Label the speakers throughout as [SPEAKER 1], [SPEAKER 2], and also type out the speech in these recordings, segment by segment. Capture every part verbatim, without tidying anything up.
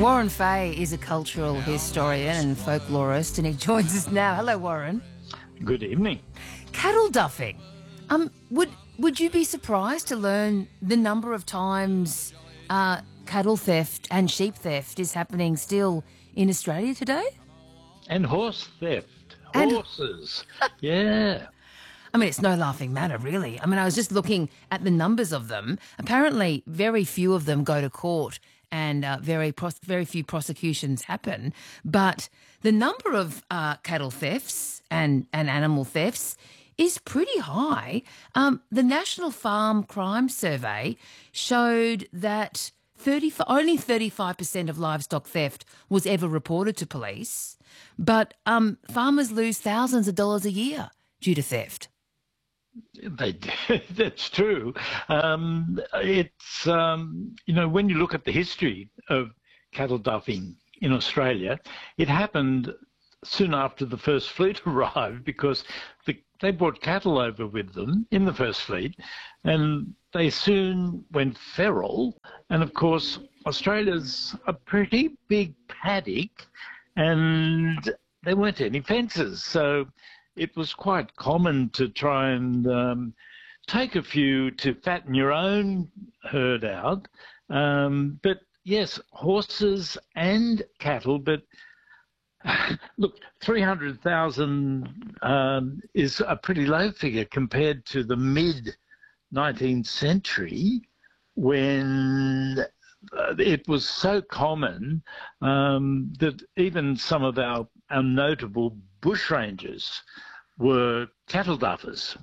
[SPEAKER 1] Warren Fay is a cultural historian and folklorist, and he joins us now. Hello, Warren.
[SPEAKER 2] Good evening.
[SPEAKER 1] Cattle duffing. Um, would would you be surprised to learn the number of times uh, cattle theft and sheep theft is happening still in Australia today?
[SPEAKER 2] And horse theft.
[SPEAKER 1] And-
[SPEAKER 2] Horses. Yeah.
[SPEAKER 1] I mean, it's no laughing matter, really. I mean, I was just looking at the numbers of them. Apparently, very few of them go to court and uh, very pros- very few prosecutions happen. But the number of uh, cattle thefts and, and animal thefts is pretty high. Um, the National Farm Crime Survey showed that thirty only thirty-five percent of livestock theft was ever reported to police, but um, farmers lose thousands of dollars a year due to theft.
[SPEAKER 2] They, that's true. Um, it's, um, you know, when you look at the history of cattle duffing in Australia, it happened soon after the first fleet arrived because the, they brought cattle over with them in the first fleet, and they soon went feral. And, of course, Australia's a pretty big paddock, and there weren't any fences. So it was quite common to try and um, take a few to fatten your own herd out. Um, but, yes, horses and cattle, but look, three hundred thousand um, is a pretty low figure compared to the mid-nineteenth century when uh, it was so common um, that even some of our, our notable bushrangers were cattle duffers.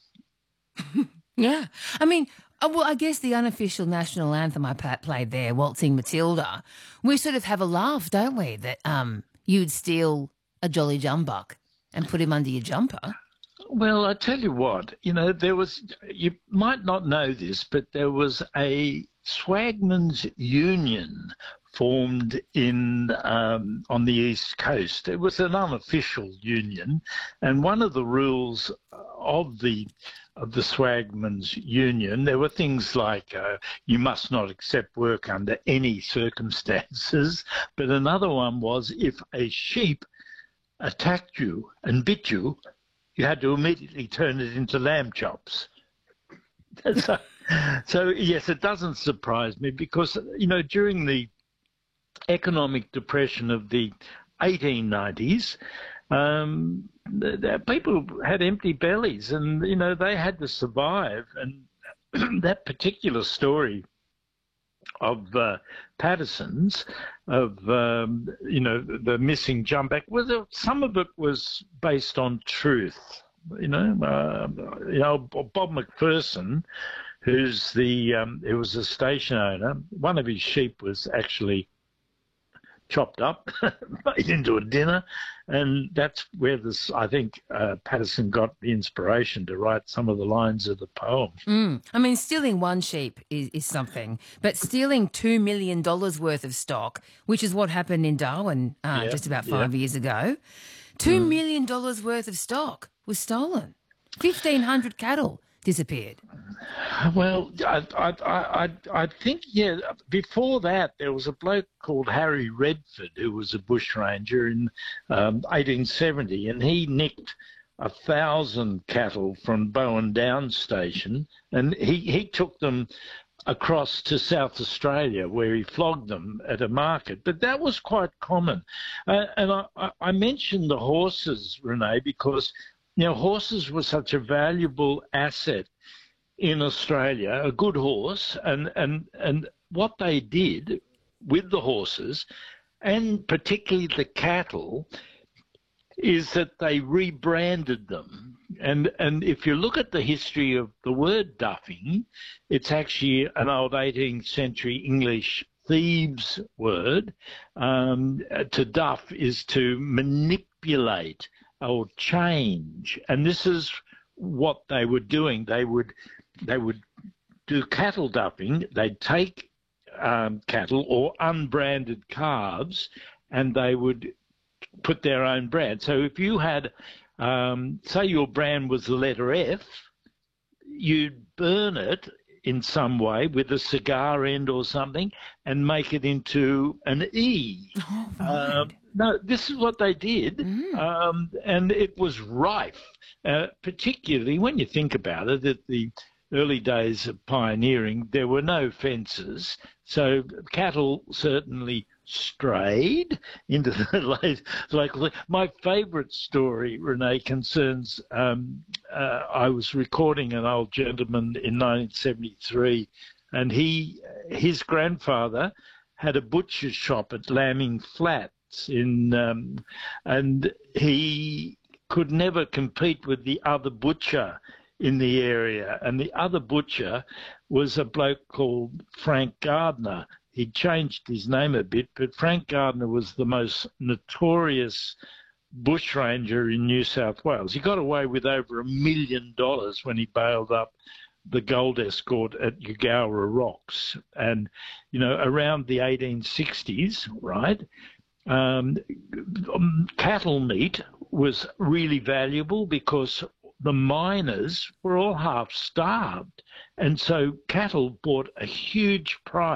[SPEAKER 1] Yeah. I mean, uh, well, I guess the unofficial national anthem I pa- played there, Waltzing Matilda, we sort of have a laugh, don't we, that um, you'd steal a jolly jumbuck and put him under your jumper.
[SPEAKER 2] Well, I tell you what, you know, there was, you might not know this, but there was a swagman's union formed in um, on the East Coast. It was an unofficial union, and one of the rules of the of the swagman's union, there were things like uh, you must not accept work under any circumstances, but another one was if a sheep attacked you and bit you, you had to immediately turn it into lamb chops. so, so, yes, it doesn't surprise me because, you know, during the economic depression of the eighteen nineties, um, the, the people had empty bellies and, you know, they had to survive. And that particular story of uh, Patterson's, of, um, you know, the missing jumbuck, well, some of it was based on truth. You know, uh, you know, Bob McPherson, who's the, um, who was a station owner, one of his sheep was actually chopped up, made into a dinner, and that's where this, I think, uh, Patterson got the inspiration to write some of the lines of the poem.
[SPEAKER 1] Mm. I mean, stealing one sheep is, is something, but stealing two million dollars worth of stock, which is what happened in Darwin uh,
[SPEAKER 2] Yeah,
[SPEAKER 1] just about five
[SPEAKER 2] yeah.
[SPEAKER 1] years ago, two
[SPEAKER 2] Mm.
[SPEAKER 1] million dollars worth of stock was stolen. fifteen hundred cattle disappeared.
[SPEAKER 2] Well, I, I, I, I think, yeah, before that, there was a bloke called Harry Redford who was a bushranger in um, eighteen seventy, and he nicked a thousand cattle from Bowen Downs Station, and he, he took them across to South Australia where he flogged them at a market. But that was quite common. Uh, and I, I mentioned the horses, Renee, because, you know, horses were such a valuable asset in Australia, a good horse, and, and, and what they did with the horses, and particularly the cattle, is that they rebranded them. And, and if you look at the history of the word duffing, it's actually an old eighteenth century English thieves word. Um, to duff is to manipulate or change. And this is what they were doing. They would they would do cattle duffing. They'd take um, cattle or unbranded calves, and they would put their own brand. So if you had, um, say your brand was the letter F, you'd burn it in some way with a cigar end or something and make it into an E.
[SPEAKER 1] Oh, right.
[SPEAKER 2] Um, no, this is what they did,
[SPEAKER 1] Mm.
[SPEAKER 2] um, and it was rife, uh, particularly when you think about it, at the early days of pioneering, there were no fences, so cattle certainly strayed into the local. My favourite story, Renee, concerns um, uh, I was recording an old gentleman in nineteen seventy-three, and he, his grandfather had a butcher's shop at Lambing Flats, in, um, and he could never compete with the other butcher in the area, and the other butcher was a bloke called Frank Gardner. He'd changed his name a bit, but Frank Gardner was the most notorious bushranger in New South Wales. He got away with over a million dollars when he bailed up the gold escort at Eugowra Rocks. And, you know, around the eighteen sixties, right, um, cattle meat was really valuable because the miners were all half starved. And so cattle brought a huge price